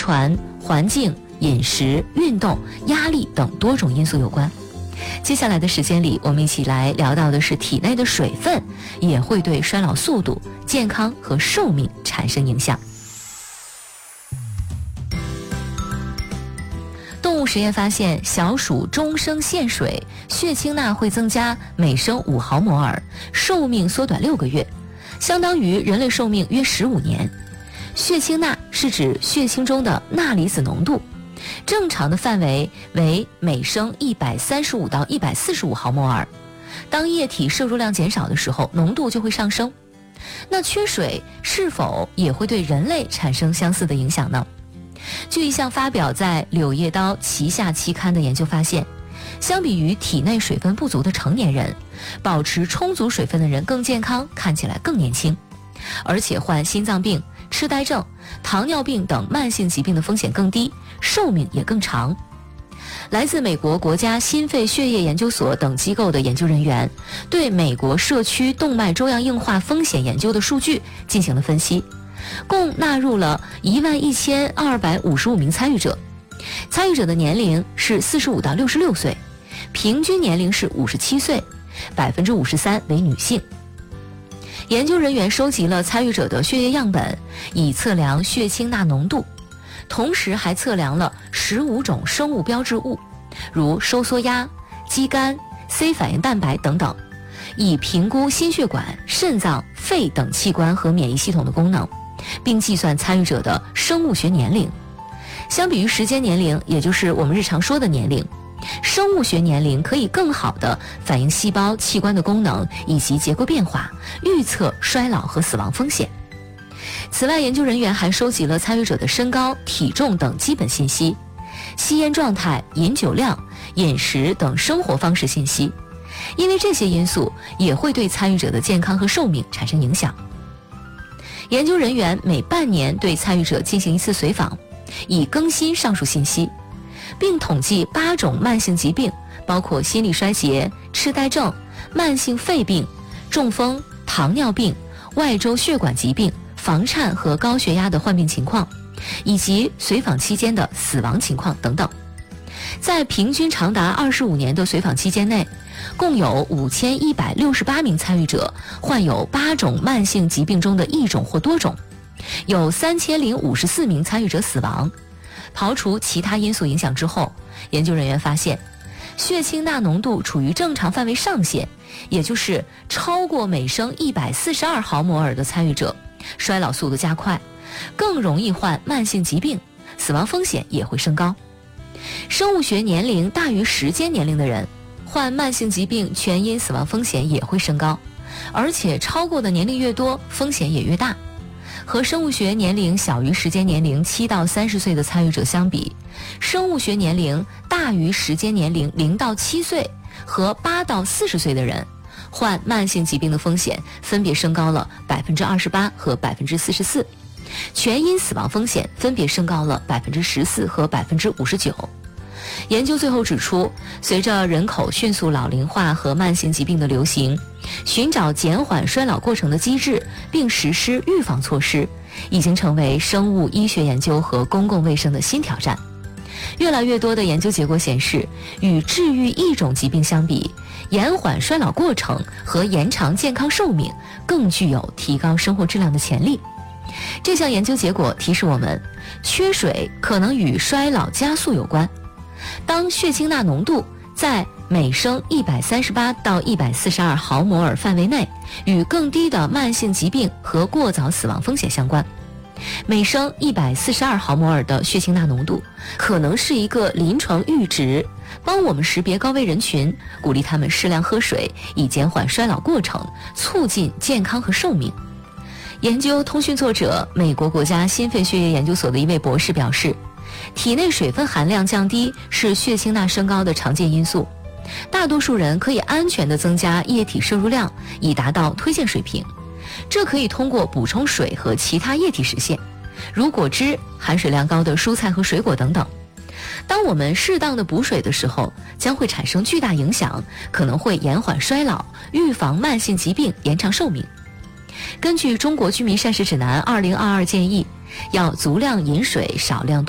传、环境、饮食、运动、压力等多种因素有关。接下来的时间里，我们一起来聊到的是体内的水分也会对衰老速度、健康和寿命产生影响。动物实验发现，小鼠终生限水，血清钠会增加每升5毫摩尔，寿命缩短6个月，相当于人类寿命约15年。血清钠是指血清中的钠离子浓度，正常的范围为每升135到145毫摩尔。当液体摄入量减少的时候，浓度就会上升。那缺水是否也会对人类产生相似的影响呢？据一项发表在《柳叶刀》旗下期刊的研究发现，相比于体内水分不足的成年人，保持充足水分的人更健康，看起来更年轻，而且患心脏病、痴呆症、糖尿病等慢性疾病的风险更低，寿命也更长。来自美国国家心肺血液研究所等机构的研究人员对美国社区动脉粥样硬化风险研究的数据进行了分析，共纳入了11255名参与者，参与者的年龄是45到66岁，平均年龄是57岁，53%为女性。研究人员收集了参与者的血液样本，以测量血清钠浓度，同时还测量了15种生物标志物，如收缩压、肌酐、C 反应蛋白等等，以评估心血管、肾脏、肺等器官和免疫系统的功能，并计算参与者的生物学年龄。相比于时间年龄，也就是我们日常说的年龄，生物学年龄可以更好地反映细胞器官的功能以及结构变化，预测衰老和死亡风险。此外，研究人员还收集了参与者的身高、体重等基本信息，吸烟状态、饮酒量、饮食等生活方式信息，因为这些因素也会对参与者的健康和寿命产生影响。研究人员每半年对参与者进行一次随访，以更新上述信息，并统计8种慢性疾病，包括心力衰竭、痴呆症、慢性肺病、中风、糖尿病、外周血管疾病、房颤和高血压的患病情况，以及随访期间的死亡情况等等。在平均长达25年的随访期间内，共有5168名参与者患有8种慢性疾病中的1种或多种，有3054名参与者死亡。刨除其他因素影响之后，研究人员发现，血清钠浓度处于正常范围上限，也就是超过每升142毫摩尔的参与者，衰老速度加快，更容易患慢性疾病，死亡风险也会升高。生物学年龄大于时间年龄的人，患慢性疾病全因死亡风险也会升高，而且超过的年龄越多，风险也越大。和生物学年龄小于时间年龄7到30岁的参与者相比，生物学年龄大于时间年龄0到7岁和8到40岁的人，患慢性疾病的风险分别升高了28%和44%，全因死亡风险分别升高了14%和59%。研究最后指出，随着人口迅速老龄化和慢性疾病的流行，寻找减缓衰老过程的机制并实施预防措施，已经成为生物医学研究和公共卫生的新挑战。越来越多的研究结果显示，与治愈一种疾病相比，延缓衰老过程和延长健康寿命更具有提高生活质量的潜力。这项研究结果提示我们，缺水可能与衰老加速有关。当血清钠浓度在每升138到142毫摩尔范围内，与更低的慢性疾病和过早死亡风险相关。每升142毫摩尔的血清钠浓度可能是一个临床阈值，帮我们识别高危人群，鼓励他们适量喝水，以减缓衰老过程，促进健康和寿命。研究通讯作者、美国国家心肺血液研究所的一位博士表示，体内水分含量降低是血清钠升高的常见因素，大多数人可以安全地增加液体摄入量，以达到推荐水平。这可以通过补充水和其他液体实现，如果汁、含水量高的蔬菜和水果等等。当我们适当的补水的时候，将会产生巨大影响，可能会延缓衰老，预防慢性疾病，延长寿命。根据《中国居民膳食指南2022》建议，要足量饮水，少量